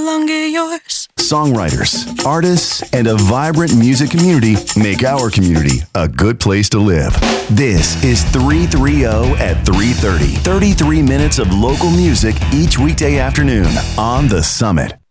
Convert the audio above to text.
longer yours. Songwriters, artists, and a vibrant music community make our community a good place to live. This is 330 at 3:30. 33 minutes of local music each weekday afternoon on The Summit.